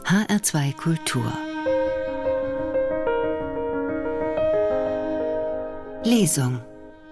HR2 Kultur Lesung.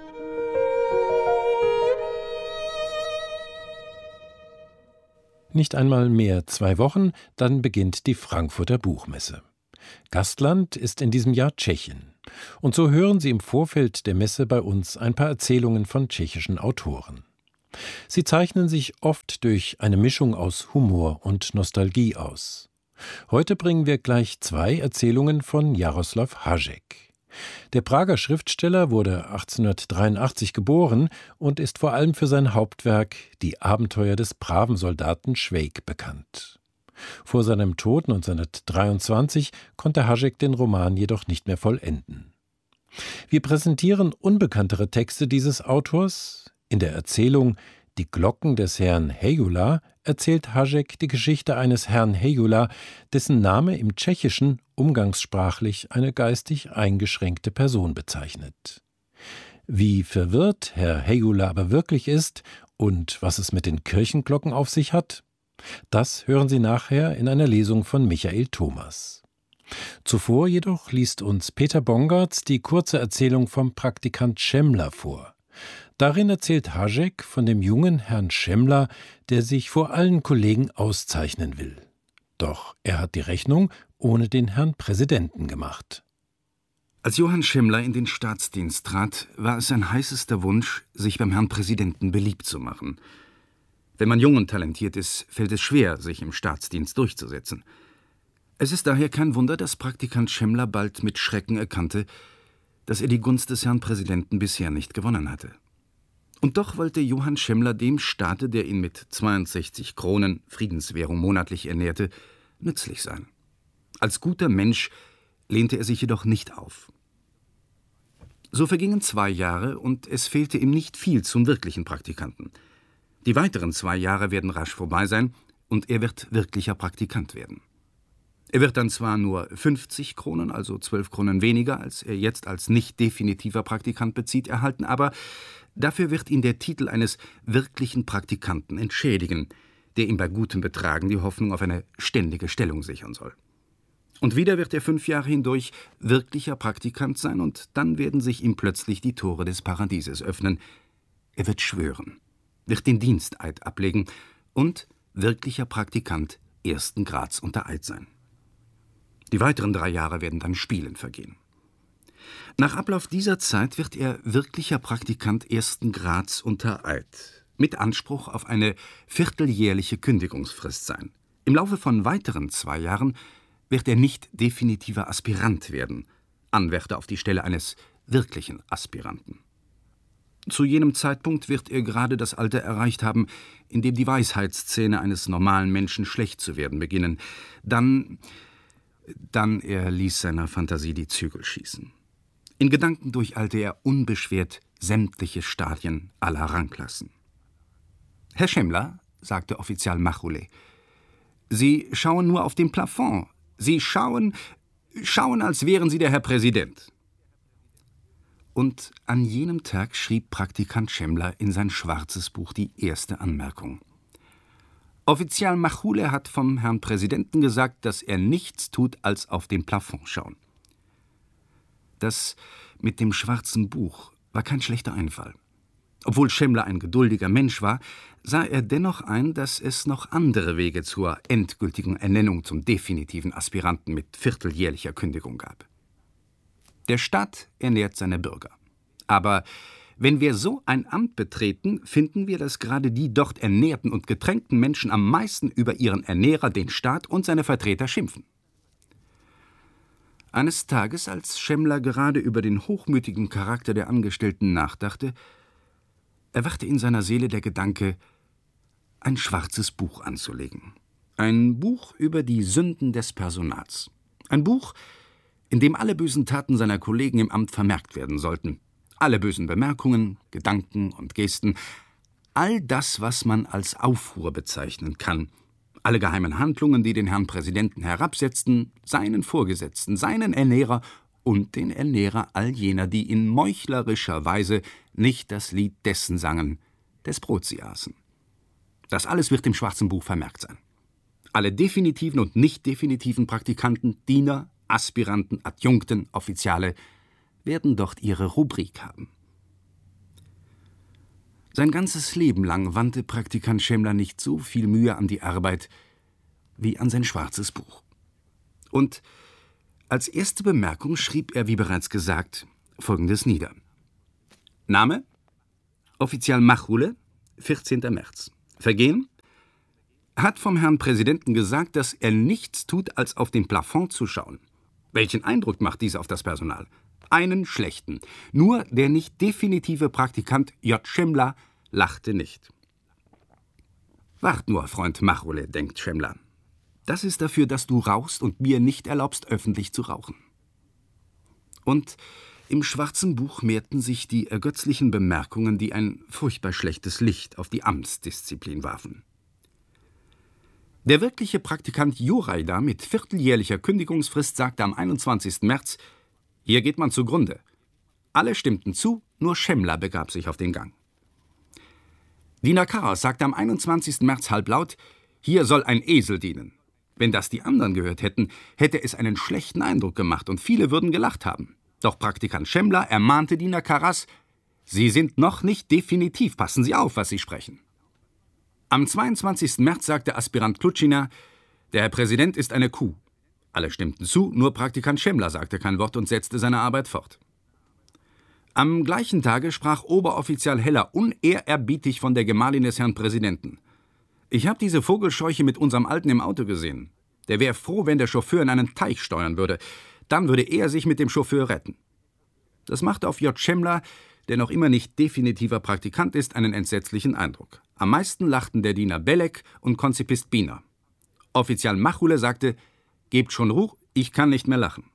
Nicht einmal mehr 2 Wochen, dann beginnt die Frankfurter Buchmesse. Gastland ist in diesem Jahr Tschechien. Und so hören Sie im Vorfeld der Messe bei uns ein paar Erzählungen von tschechischen Autoren. Sie zeichnen sich oft durch eine Mischung aus Humor und Nostalgie aus. Heute bringen wir gleich 2 Erzählungen von Jaroslav Hašek. Der Prager Schriftsteller wurde 1883 geboren und ist vor allem für sein Hauptwerk Die Abenteuer des braven Soldaten Švejk bekannt. Vor seinem Tod 1923 konnte Hašek den Roman jedoch nicht mehr vollenden. Wir präsentieren unbekanntere Texte dieses Autors. In der Erzählung Die Glocken des Herrn Hejula erzählt Hašek die Geschichte eines Herrn Hejula, dessen Name im Tschechischen umgangssprachlich eine geistig eingeschränkte Person bezeichnet. Wie verwirrt Herr Hejula aber wirklich ist und was es mit den Kirchenglocken auf sich hat, das hören Sie nachher in einer Lesung von Michael Thomas. Zuvor jedoch liest uns Peter Bongartz die kurze Erzählung vom Praktikant Šemla vor. Darin erzählt Hašek von dem jungen Herrn Šemla, der sich vor allen Kollegen auszeichnen will. Doch er hat die Rechnung ohne den Herrn Präsidenten gemacht. Als Johann Šemla in den Staatsdienst trat, war es sein heißester Wunsch, sich beim Herrn Präsidenten beliebt zu machen. Wenn man jung und talentiert ist, fällt es schwer, sich im Staatsdienst durchzusetzen. Es ist daher kein Wunder, dass Praktikant Šemla bald mit Schrecken erkannte, dass er die Gunst des Herrn Präsidenten bisher nicht gewonnen hatte. Und doch wollte Johann Šemla dem Staate, der ihn mit 62 Kronen Friedenswährung monatlich ernährte, nützlich sein. Als guter Mensch lehnte er sich jedoch nicht auf. So vergingen 2 Jahre und es fehlte ihm nicht viel zum wirklichen Praktikanten. Die weiteren 2 Jahre werden rasch vorbei sein und er wird wirklicher Praktikant werden. Er wird dann zwar nur 50 Kronen, also 12 Kronen weniger, als er jetzt als nicht definitiver Praktikant bezieht, erhalten, aber dafür wird ihn der Titel eines wirklichen Praktikanten entschädigen, der ihm bei gutem Betragen die Hoffnung auf eine ständige Stellung sichern soll. Und wieder wird er 5 Jahre hindurch wirklicher Praktikant sein und dann werden sich ihm plötzlich die Tore des Paradieses öffnen. Er wird schwören, wird den Diensteid ablegen und wirklicher Praktikant 1. Grads unter Eid sein. Die weiteren 3 Jahre werden dann spielend vergehen. Nach Ablauf dieser Zeit wird er wirklicher Praktikant 1. Grads unter Eid, mit Anspruch auf eine vierteljährliche Kündigungsfrist sein. Im Laufe von weiteren 2 Jahren wird er nicht definitiver Aspirant werden, Anwärter auf die Stelle eines wirklichen Aspiranten. Zu jenem Zeitpunkt wird er gerade das Alter erreicht haben, in dem die Weisheitszähne eines normalen Menschen schlecht zu werden beginnen. Dann er ließ seiner Fantasie die Zügel schießen. In Gedanken durcheilte er unbeschwert sämtliche Stadien aller Rangklassen. »Herr Šemla«, sagte Offizial Machule, »Sie schauen nur auf den Plafond. Sie schauen, als wären Sie der Herr Präsident.« Und an jenem Tag schrieb Praktikant Šemla in sein schwarzes Buch die erste Anmerkung. Offizial Machule hat vom Herrn Präsidenten gesagt, dass er nichts tut, als auf den Plafond schauen. Das mit dem schwarzen Buch war kein schlechter Einfall. Obwohl Šemla ein geduldiger Mensch war, sah er dennoch ein, dass es noch andere Wege zur endgültigen Ernennung zum definitiven Aspiranten mit vierteljährlicher Kündigung gab. Der Staat ernährt seine Bürger. Aber wenn wir so ein Amt betreten, finden wir, dass gerade die dort ernährten und getränkten Menschen am meisten über ihren Ernährer, den Staat und seine Vertreter schimpfen. Eines Tages, als Šemla gerade über den hochmütigen Charakter der Angestellten nachdachte, erwachte in seiner Seele der Gedanke, ein schwarzes Buch anzulegen. Ein Buch über die Sünden des Personals. Ein Buch, in dem alle bösen Taten seiner Kollegen im Amt vermerkt werden sollten. Alle bösen Bemerkungen, Gedanken und Gesten, all das, was man als Aufruhr bezeichnen kann, alle geheimen Handlungen, die den Herrn Präsidenten herabsetzten, seinen Vorgesetzten, seinen Ernährer und den Ernährer all jener, die in meuchlerischer Weise nicht das Lied dessen sangen, des Brot sie aßen. Das alles wird im schwarzen Buch vermerkt sein. Alle definitiven und nicht definitiven Praktikanten, Diener, Aspiranten, Adjunkten, Offiziale werden dort ihre Rubrik haben. Sein ganzes Leben lang wandte Praktikant Schemmler nicht so viel Mühe an die Arbeit wie an sein schwarzes Buch. Und als erste Bemerkung schrieb er, wie bereits gesagt, Folgendes nieder. Name: Offizial Machule, 14. März. Vergehen: hat vom Herrn Präsidenten gesagt, dass er nichts tut, als auf den Plafond zu schauen. Welchen Eindruck macht dies auf das Personal? Einen schlechten. Nur der nicht definitive Praktikant J. Schemmler lachte nicht. Wart nur, Freund Machule, denkt Schemmler. Das ist dafür, dass du rauchst und mir nicht erlaubst, öffentlich zu rauchen. Und im schwarzen Buch mehrten sich die ergötzlichen Bemerkungen, die ein furchtbar schlechtes Licht auf die Amtsdisziplin warfen. Der wirkliche Praktikant Juraida mit vierteljährlicher Kündigungsfrist sagte am 21. März, hier geht man zugrunde. Alle stimmten zu, nur Schemmler begab sich auf den Gang. Diener Karas sagte am 21. März halblaut, hier soll ein Esel dienen. Wenn das die anderen gehört hätten, hätte es einen schlechten Eindruck gemacht und viele würden gelacht haben. Doch Praktikant Schemmler ermahnte Diener Karas, Sie sind noch nicht definitiv, passen Sie auf, was Sie sprechen. Am 22. März sagte Aspirant Klutschina, der Herr Präsident ist eine Kuh. Alle stimmten zu, nur Praktikant Schemmler sagte kein Wort und setzte seine Arbeit fort. Am gleichen Tage sprach Oberoffizial Heller unehrerbietig von der Gemahlin des Herrn Präsidenten. Ich habe diese Vogelscheuche mit unserem Alten im Auto gesehen. Der wäre froh, wenn der Chauffeur in einen Teich steuern würde. Dann würde er sich mit dem Chauffeur retten. Das machte auf J. Schemmler, der noch immer nicht definitiver Praktikant ist, einen entsetzlichen Eindruck. Am meisten lachten der Diener Belek und Konzipist Biener. Offizial Machule sagte, gebt schon Ruhe, ich kann nicht mehr lachen.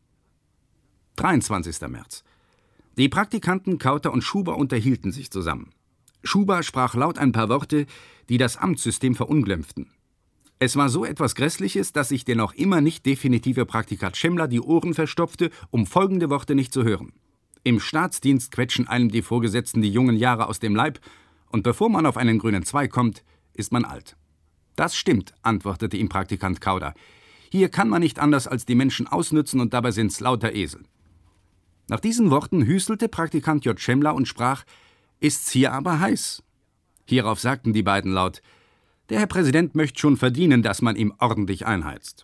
23. März. Die Praktikanten Kauter und Schuber unterhielten sich zusammen. Schuber sprach laut ein paar Worte, die das Amtssystem verunglimpften. Es war so etwas Grässliches, dass sich der noch immer nicht definitive Praktikant Schemmler die Ohren verstopfte, um folgende Worte nicht zu hören. Im Staatsdienst quetschen einem die Vorgesetzten die jungen Jahre aus dem Leib, und bevor man auf einen grünen Zweig kommt, ist man alt. Das stimmt, antwortete ihm Praktikant Kauder. Hier kann man nicht anders als die Menschen ausnützen und dabei sind's lauter Esel. Nach diesen Worten hüstelte Praktikant J. Schemmler und sprach, ist's hier aber heiß. Hierauf sagten die beiden laut, der Herr Präsident möchte schon verdienen, dass man ihm ordentlich einheizt.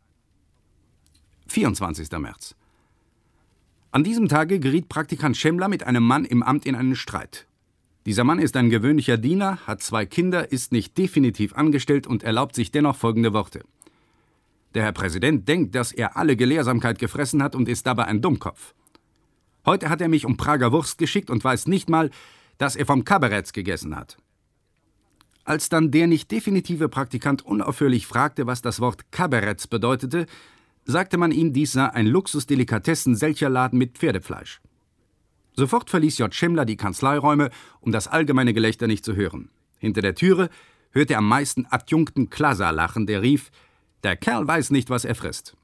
24. März. An diesem Tage geriet Praktikant Schemmler mit einem Mann im Amt in einen Streit. Dieser Mann ist ein gewöhnlicher Diener, hat 2 Kinder, ist nicht definitiv angestellt und erlaubt sich dennoch folgende Worte. Der Herr Präsident denkt, dass er alle Gelehrsamkeit gefressen hat und ist dabei ein Dummkopf. Heute hat er mich um Prager Wurst geschickt und weiß nicht mal, dass er vom Kabaretts gegessen hat. Als dann der nicht definitive Praktikant unaufhörlich fragte, was das Wort Kabaretts bedeutete, sagte man ihm, dies sei ein Luxusdelikatessen-Selcherladen mit Pferdefleisch. Sofort verließ J. Schemmler die Kanzleiräume, um das allgemeine Gelächter nicht zu hören. Hinter der Türe hörte er am meisten Adjunkten Klasa lachen, der rief, der Kerl weiß nicht, was er frisst.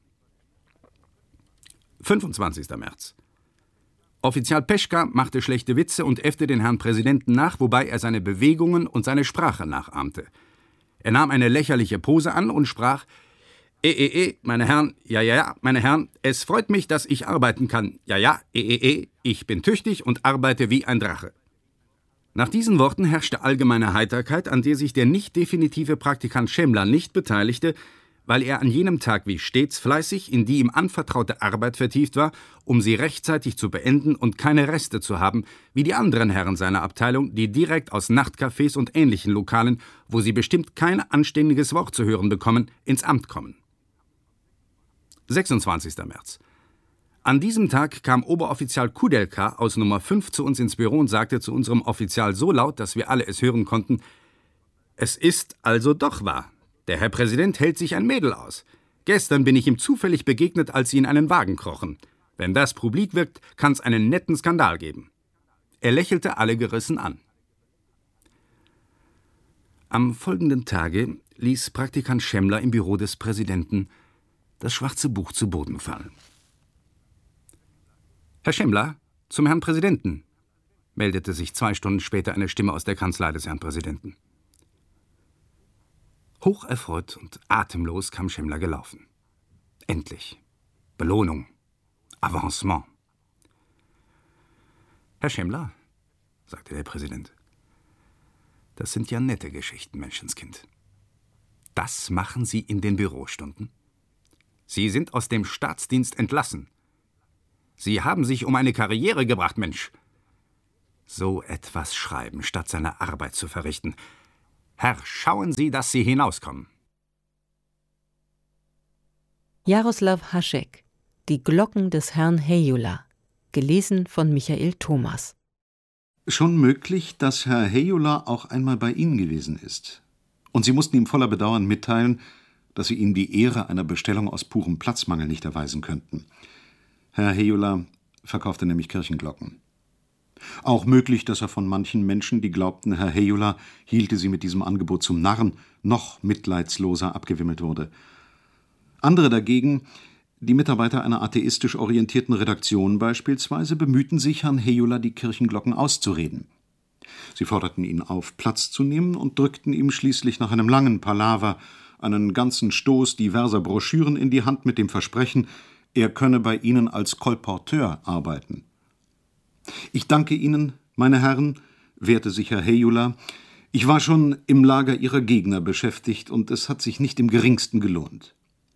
25. März. Offizial Peschka machte schlechte Witze und äffte den Herrn Präsidenten nach, wobei er seine Bewegungen und seine Sprache nachahmte. Er nahm eine lächerliche Pose an und sprach, meine Herren, ja, meine Herren, es freut mich, dass ich arbeiten kann. Ja, ich bin tüchtig und arbeite wie ein Drache. Nach diesen Worten herrschte allgemeine Heiterkeit, an der sich der nicht definitive Praktikant Schemmler nicht beteiligte, weil er an jenem Tag wie stets fleißig in die ihm anvertraute Arbeit vertieft war, um sie rechtzeitig zu beenden und keine Reste zu haben, wie die anderen Herren seiner Abteilung, die direkt aus Nachtcafés und ähnlichen Lokalen, wo sie bestimmt kein anständiges Wort zu hören bekommen, ins Amt kommen. 26. März. An diesem Tag kam Oberoffizial Kudelka aus Nummer 5 zu uns ins Büro und sagte zu unserem Offizial so laut, dass wir alle es hören konnten, es ist also doch wahr. Der Herr Präsident hält sich ein Mädel aus. Gestern bin ich ihm zufällig begegnet, als sie in einen Wagen krochen. Wenn das publik wirkt, kann's einen netten Skandal geben. Er lächelte alle gerissen an. Am folgenden Tage ließ Praktikant Schemmler im Büro des Präsidenten das schwarze Buch zu Boden fallen. Herr Schemmler, zum Herrn Präsidenten, meldete sich 2 Stunden später eine Stimme aus der Kanzlei des Herrn Präsidenten. Hocherfreut und atemlos kam Schemmler gelaufen. Endlich. Belohnung. Avancement. »Herr Schemmler«, sagte der Präsident, »das sind ja nette Geschichten, Menschenskind. Das machen Sie in den Bürostunden? Sie sind aus dem Staatsdienst entlassen. Sie haben sich um eine Karriere gebracht, Mensch. So etwas schreiben, statt seine Arbeit zu verrichten. Herr, schauen Sie, dass Sie hinauskommen.« Jaroslav Hašek, Die Glocken des Herrn Hejula, gelesen von Michael Thomas. Schon möglich, dass Herr Hejula auch einmal bei Ihnen gewesen ist. Und Sie mussten ihm voller Bedauern mitteilen, dass Sie ihm die Ehre einer Bestellung aus purem Platzmangel nicht erweisen könnten. Herr Hejula verkaufte nämlich Kirchenglocken. Auch möglich, dass er von manchen Menschen, die glaubten, Herr Hejula hielte sie mit diesem Angebot zum Narren, noch mitleidsloser abgewimmelt wurde. Andere dagegen, die Mitarbeiter einer atheistisch orientierten Redaktion beispielsweise, bemühten sich, Herrn Hejula die Kirchenglocken auszureden. Sie forderten ihn auf, Platz zu nehmen und drückten ihm schließlich nach einem langen Palaver einen ganzen Stoß diverser Broschüren in die Hand mit dem Versprechen, er könne bei ihnen als Kolporteur arbeiten. »Ich danke Ihnen, meine Herren«, wehrte sich Herr Hejula, »ich war schon im Lager Ihrer Gegner beschäftigt, und es hat sich nicht im geringsten gelohnt.«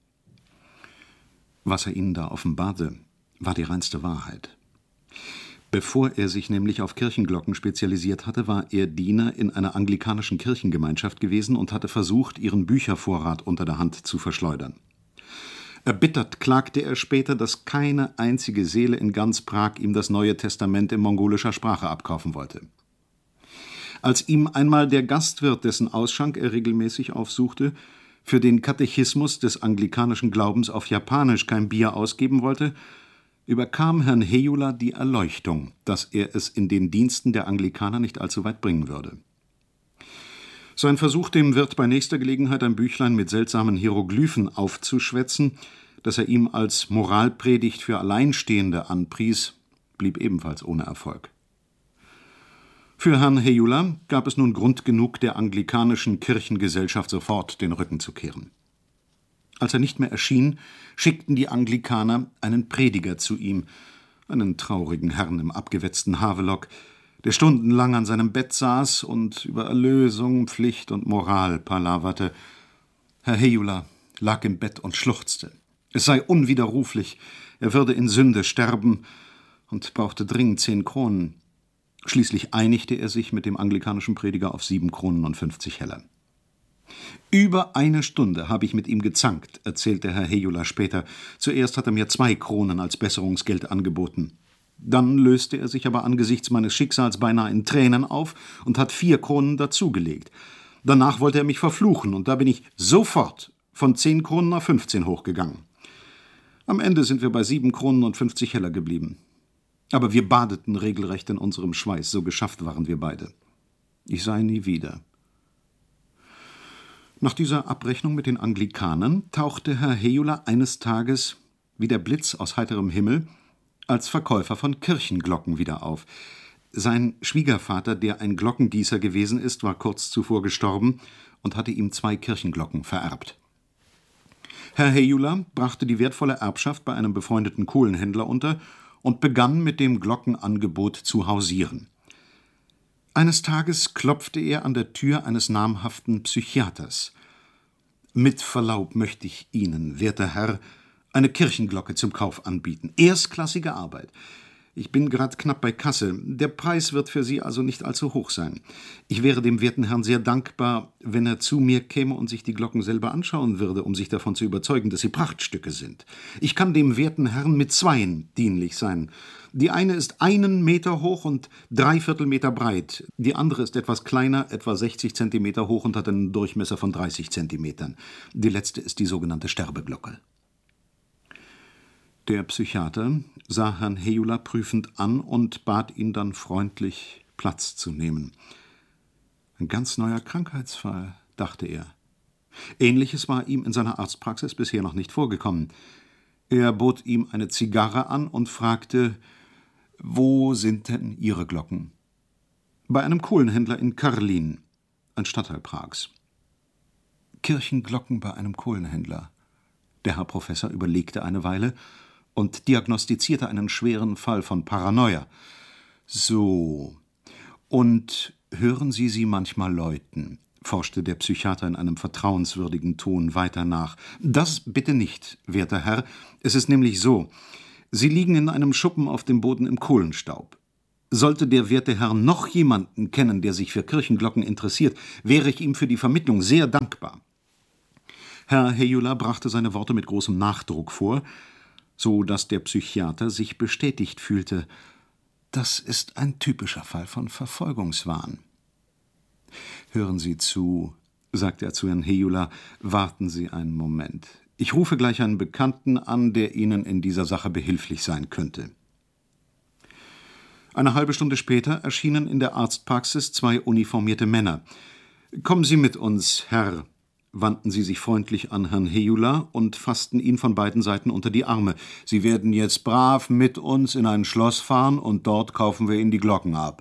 Was er ihnen da offenbarte, war die reinste Wahrheit. Bevor er sich nämlich auf Kirchenglocken spezialisiert hatte, war er Diener in einer anglikanischen Kirchengemeinschaft gewesen und hatte versucht, ihren Büchervorrat unter der Hand zu verschleudern. Erbittert klagte er später, dass keine einzige Seele in ganz Prag ihm das Neue Testament in mongolischer Sprache abkaufen wollte. Als ihm einmal der Gastwirt, dessen Ausschank er regelmäßig aufsuchte, für den Katechismus des anglikanischen Glaubens auf Japanisch kein Bier ausgeben wollte, überkam Herrn Hejula die Erleuchtung, dass er es in den Diensten der Anglikaner nicht allzu weit bringen würde. Sein Versuch, dem Wirt bei nächster Gelegenheit ein Büchlein mit seltsamen Hieroglyphen aufzuschwätzen, das er ihm als Moralpredigt für Alleinstehende anpries, blieb ebenfalls ohne Erfolg. Für Herrn Hejula gab es nun Grund genug, der anglikanischen Kirchengesellschaft sofort den Rücken zu kehren. Als er nicht mehr erschien, schickten die Anglikaner einen Prediger zu ihm, einen traurigen Herrn im abgewetzten Havelock, der stundenlang an seinem Bett saß und über Erlösung, Pflicht und Moral palaverte. Herr Hejula lag im Bett und schluchzte. Es sei unwiderruflich, er würde in Sünde sterben und brauchte dringend 10 Kronen. Schließlich einigte er sich mit dem anglikanischen Prediger auf 7 Kronen und 50 Heller. »Über eine Stunde habe ich mit ihm gezankt«, erzählte Herr Hejula später. »Zuerst hat er mir 2 Kronen als Besserungsgeld angeboten. Dann löste er sich aber angesichts meines Schicksals beinahe in Tränen auf und hat 4 Kronen dazugelegt. Danach wollte er mich verfluchen, und da bin ich sofort von 10 Kronen auf 15 hochgegangen. Am Ende sind wir bei 7 Kronen und 50 Heller geblieben. Aber wir badeten regelrecht in unserem Schweiß, so geschafft waren wir beide. Ich sah ihn nie wieder.« Nach dieser Abrechnung mit den Anglikanern tauchte Herr Hejula eines Tages wie der Blitz aus heiterem Himmel als Verkäufer von Kirchenglocken wieder auf. Sein Schwiegervater, der ein Glockengießer gewesen ist, war kurz zuvor gestorben und hatte ihm 2 Kirchenglocken vererbt. Herr Hejula brachte die wertvolle Erbschaft bei einem befreundeten Kohlenhändler unter und begann mit dem Glockenangebot zu hausieren. Eines Tages klopfte er an der Tür eines namhaften Psychiaters. »Mit Verlaub möchte ich Ihnen, werter Herr, eine Kirchenglocke zum Kauf anbieten. Erstklassige Arbeit. Ich bin gerade knapp bei Kasse. Der Preis wird für Sie also nicht allzu hoch sein. Ich wäre dem werten Herrn sehr dankbar, wenn er zu mir käme und sich die Glocken selber anschauen würde, um sich davon zu überzeugen, dass sie Prachtstücke sind. Ich kann dem werten Herrn mit 2 dienlich sein. Die eine ist 1 Meter hoch und 3/4 Meter breit. Die andere ist etwas kleiner, etwa 60 Zentimeter hoch und hat einen Durchmesser von 30 Zentimetern. Die letzte ist die sogenannte Sterbeglocke.« Der Psychiater sah Herrn Hejula prüfend an und bat ihn dann freundlich, Platz zu nehmen. Ein ganz neuer Krankheitsfall, dachte er. Ähnliches war ihm in seiner Arztpraxis bisher noch nicht vorgekommen. Er bot ihm eine Zigarre an und fragte, »Wo sind denn Ihre Glocken?« »Bei einem Kohlenhändler in Karlin, ein Stadtteil Prags.« Kirchenglocken bei einem Kohlenhändler. Der Herr Professor überlegte eine Weile und diagnostizierte einen schweren Fall von Paranoia. »So, und hören Sie manchmal läuten?« forschte der Psychiater in einem vertrauenswürdigen Ton weiter nach. »Das bitte nicht, werter Herr. Es ist nämlich so, Sie liegen in einem Schuppen auf dem Boden im Kohlenstaub. Sollte der werte Herr noch jemanden kennen, der sich für Kirchenglocken interessiert, wäre ich ihm für die Vermittlung sehr dankbar.« Herr Hejula brachte seine Worte mit großem Nachdruck vor, so dass der Psychiater sich bestätigt fühlte. Das ist ein typischer Fall von Verfolgungswahn. »Hören Sie zu«, sagte er zu Herrn Hejula, »warten Sie einen Moment. Ich rufe gleich einen Bekannten an, der Ihnen in dieser Sache behilflich sein könnte.« Eine halbe Stunde später erschienen in der Arztpraxis 2 uniformierte Männer. »Kommen Sie mit uns, Herr«, wandten sie sich freundlich an Herrn Hejula und fassten ihn von beiden Seiten unter die Arme. »Sie werden jetzt brav mit uns in ein Schloss fahren und dort kaufen wir Ihnen die Glocken ab.«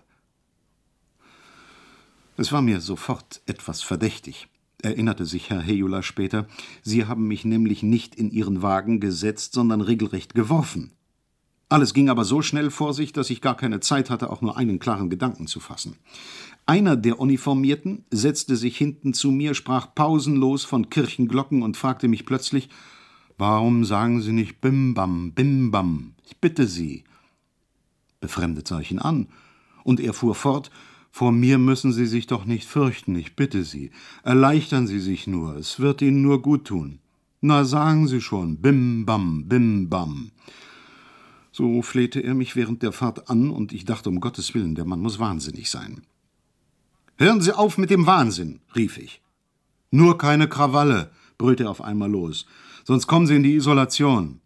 Es war mir sofort etwas verdächtig, erinnerte sich Herr Hejula später. »Sie haben mich nämlich nicht in Ihren Wagen gesetzt, sondern regelrecht geworfen. Alles ging aber so schnell vor sich, dass ich gar keine Zeit hatte, auch nur einen klaren Gedanken zu fassen. Einer der Uniformierten setzte sich hinten zu mir, sprach pausenlos von Kirchenglocken und fragte mich plötzlich, »Warum sagen Sie nicht Bim-Bam, Bim-Bam? Ich bitte Sie.« Befremdet sah ich ihn an, und er fuhr fort, »Vor mir müssen Sie sich doch nicht fürchten, ich bitte Sie. Erleichtern Sie sich nur, es wird Ihnen nur gut tun. Na, sagen Sie schon, Bim-Bam, Bim-Bam.« So flehte er mich während der Fahrt an, und ich dachte, um Gottes Willen, der Mann muss wahnsinnig sein. »Hören Sie auf mit dem Wahnsinn«, rief ich. »Nur keine Krawalle«, brüllte er auf einmal los, »sonst kommen Sie in die Isolation.«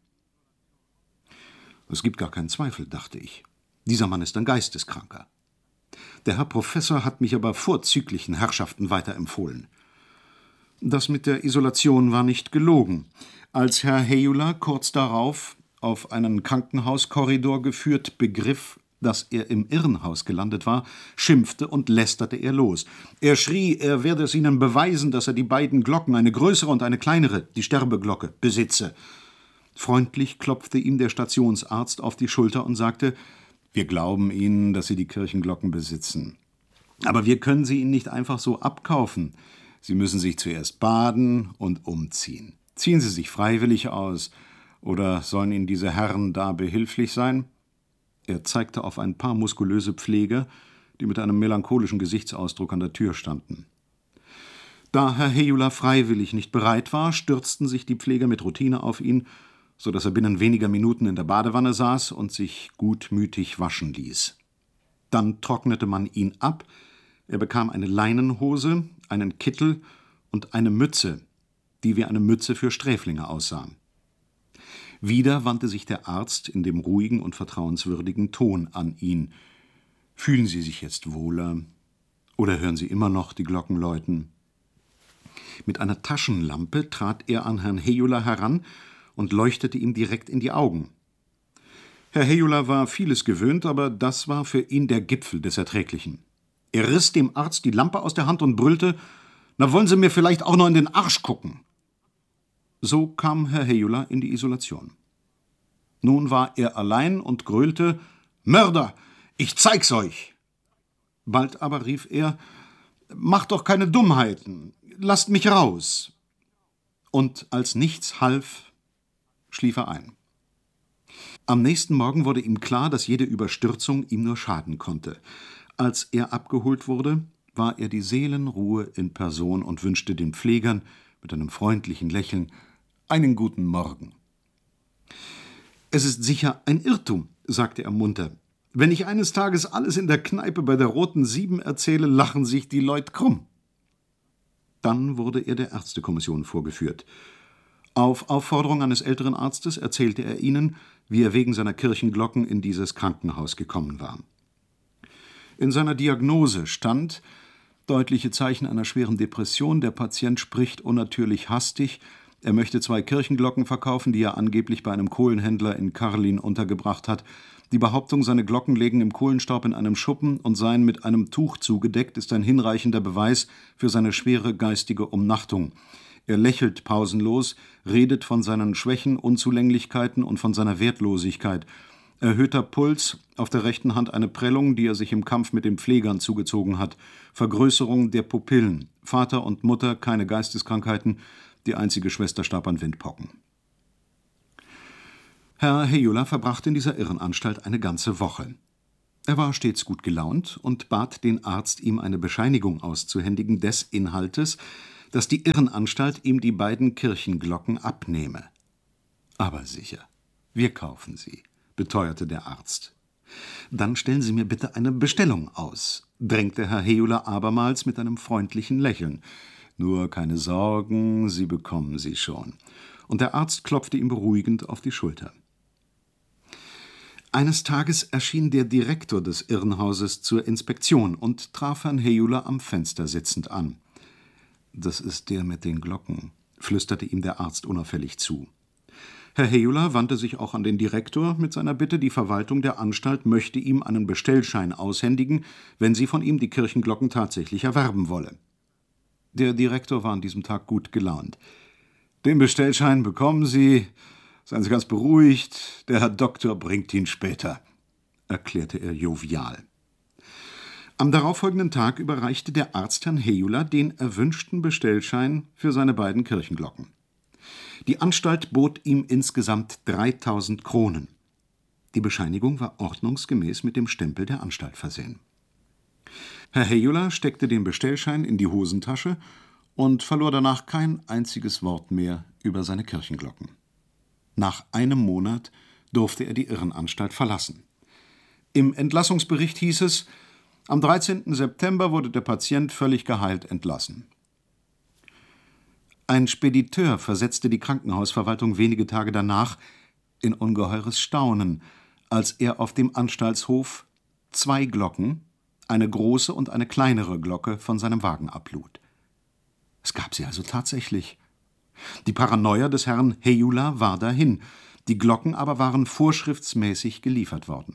Es gibt gar keinen Zweifel, dachte ich. Dieser Mann ist ein Geisteskranker. Der Herr Professor hat mich aber vorzüglichen Herrschaften weiterempfohlen. Das mit der Isolation war nicht gelogen. Als Herr Hejula kurz darauf auf einen Krankenhauskorridor geführt begriff, dass er im Irrenhaus gelandet war, schimpfte und lästerte er los. Er schrie, er werde es ihnen beweisen, dass er die beiden Glocken, eine größere und eine kleinere, die Sterbeglocke, besitze. Freundlich klopfte ihm der Stationsarzt auf die Schulter und sagte, »Wir glauben Ihnen, dass Sie die Kirchenglocken besitzen. Aber wir können sie Ihnen nicht einfach so abkaufen. Sie müssen sich zuerst baden und umziehen. Ziehen Sie sich freiwillig aus, oder sollen Ihnen diese Herren da behilflich sein?« Er zeigte auf ein paar muskulöse Pfleger, die mit einem melancholischen Gesichtsausdruck an der Tür standen. Da Herr Hejula freiwillig nicht bereit war, stürzten sich die Pfleger mit Routine auf ihn, so dass er binnen weniger Minuten in der Badewanne saß und sich gutmütig waschen ließ. Dann trocknete man ihn ab, er bekam eine Leinenhose, einen Kittel und eine Mütze, die wie eine Mütze für Sträflinge aussah. Wieder wandte sich der Arzt in dem ruhigen und vertrauenswürdigen Ton an ihn. »Fühlen Sie sich jetzt wohler? Oder hören Sie immer noch die Glocken läuten?« Mit einer Taschenlampe trat er an Herrn Hejula heran und leuchtete ihm direkt in die Augen. Herr Hejula war vieles gewöhnt, aber das war für ihn der Gipfel des Erträglichen. Er riss dem Arzt die Lampe aus der Hand und brüllte, »Na, wollen Sie mir vielleicht auch noch in den Arsch gucken?« So kam Herr Hejula in die Isolation. Nun war er allein und gröhlte, »Mörder, ich zeig's euch!« Bald aber rief er, »Macht doch keine Dummheiten, lasst mich raus!« Und als nichts half, schlief er ein. Am nächsten Morgen wurde ihm klar, dass jede Überstürzung ihm nur schaden konnte. Als er abgeholt wurde, war er die Seelenruhe in Person und wünschte den Pflegern mit einem freundlichen Lächeln einen guten Morgen. »Es ist sicher ein Irrtum«, sagte er munter. »Wenn ich eines Tages alles in der Kneipe bei der Roten Sieben erzähle, lachen sich die Leute krumm.« Dann wurde er der Ärztekommission vorgeführt. Auf Aufforderung eines älteren Arztes erzählte er ihnen, wie er wegen seiner Kirchenglocken in dieses Krankenhaus gekommen war. In seiner Diagnose stand, deutliche Zeichen einer schweren Depression, der Patient spricht unnatürlich hastig, er möchte 2 Kirchenglocken verkaufen, die er angeblich bei einem Kohlenhändler in Karlin untergebracht hat. Die Behauptung, seine Glocken lägen im Kohlenstaub in einem Schuppen und seien mit einem Tuch zugedeckt, ist ein hinreichender Beweis für seine schwere geistige Umnachtung. Er lächelt pausenlos, redet von seinen Schwächen, Unzulänglichkeiten und von seiner Wertlosigkeit. Erhöhter Puls, auf der rechten Hand eine Prellung, die er sich im Kampf mit den Pflegern zugezogen hat. Vergrößerung der Pupillen. Vater und Mutter, keine Geisteskrankheiten. Die einzige Schwester starb an Windpocken. Herr Heyola verbrachte in dieser Irrenanstalt eine ganze Woche. Er war stets gut gelaunt und bat den Arzt, ihm eine Bescheinigung auszuhändigen des Inhaltes, dass die Irrenanstalt ihm die beiden Kirchenglocken abnehme. »Aber sicher, wir kaufen sie«, beteuerte der Arzt. »Dann stellen Sie mir bitte eine Bestellung aus«, drängte Herr Heyola abermals mit einem freundlichen Lächeln. »Nur keine Sorgen, Sie bekommen sie schon.« Und der Arzt klopfte ihm beruhigend auf die Schulter. Eines Tages erschien der Direktor des Irrenhauses zur Inspektion und traf Herrn Heyola am Fenster sitzend an. »Das ist der mit den Glocken«, flüsterte ihm der Arzt unauffällig zu. Herr Heyola wandte sich auch an den Direktor mit seiner Bitte, die Verwaltung der Anstalt möchte ihm einen Bestellschein aushändigen, wenn sie von ihm die Kirchenglocken tatsächlich erwerben wolle. Der Direktor war an diesem Tag gut gelaunt. »Den Bestellschein bekommen Sie. Seien Sie ganz beruhigt, der Herr Doktor bringt ihn später«, erklärte er jovial. Am darauffolgenden Tag überreichte der Arzt Herrn Heyola den erwünschten Bestellschein für seine beiden Kirchenglocken. Die Anstalt bot ihm insgesamt 3.000 Kronen. Die Bescheinigung war ordnungsgemäß mit dem Stempel der Anstalt versehen. Herr Heyola steckte den Bestellschein in die Hosentasche und verlor danach kein einziges Wort mehr über seine Kirchenglocken. Nach einem Monat durfte er die Irrenanstalt verlassen. Im Entlassungsbericht hieß es, am 13. September wurde der Patient völlig geheilt entlassen. Ein Spediteur versetzte die Krankenhausverwaltung wenige Tage danach in ungeheures Staunen, als er auf dem Anstaltshof 2 Glocken, eine große und eine kleinere Glocke, von seinem Wagen ablud. Es gab sie also tatsächlich. Die Paranoia des Herrn Heyola war dahin, die Glocken aber waren vorschriftsmäßig geliefert worden.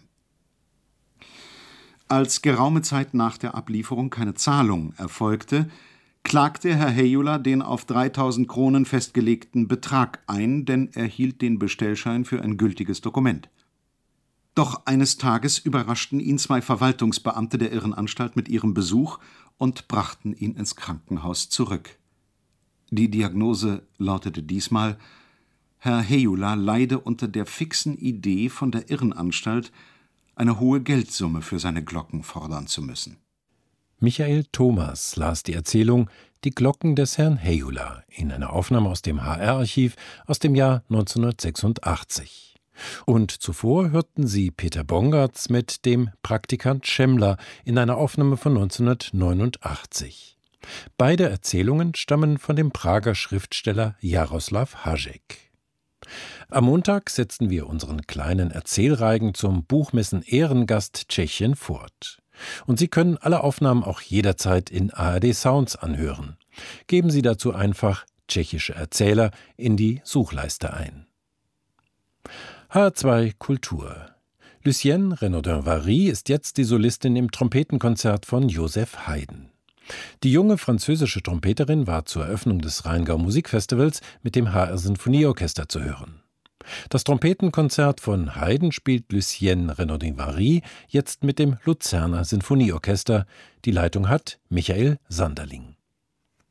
Als geraume Zeit nach der Ablieferung keine Zahlung erfolgte, klagte Herr Heyola den auf 3.000 Kronen festgelegten Betrag ein, denn er hielt den Bestellschein für ein gültiges Dokument. Doch eines Tages überraschten ihn 2 Verwaltungsbeamte der Irrenanstalt mit ihrem Besuch und brachten ihn ins Krankenhaus zurück. Die Diagnose lautete diesmal: Herr Heyola leide unter der fixen Idee, von der Irrenanstalt eine hohe Geldsumme für seine Glocken fordern zu müssen. Michael Thomas las die Erzählung »Die Glocken des Herrn Heyola« in einer Aufnahme aus dem HR-Archiv aus dem Jahr 1986. Und zuvor hörten Sie Peter Bongartz mit dem Praktikant Schemmler in einer Aufnahme von 1989. Beide Erzählungen stammen von dem Prager Schriftsteller Jaroslav Hašek. Am Montag setzen wir unseren kleinen Erzählreigen zum Buchmessen-Ehrengast Tschechien fort. Und Sie können alle Aufnahmen auch jederzeit in ARD Sounds anhören. Geben Sie dazu einfach tschechische Erzähler in die Suchleiste ein. H2 Kultur. Lucienne Renaudin-Vary ist jetzt die Solistin im Trompetenkonzert von Joseph Haydn. Die junge französische Trompeterin war zur Eröffnung des Rheingau Musikfestivals mit dem HR Sinfonieorchester zu hören. Das Trompetenkonzert von Haydn spielt Lucienne Renaudin-Vary jetzt mit dem Luzerner Sinfonieorchester. Die Leitung hat Michael Sanderling.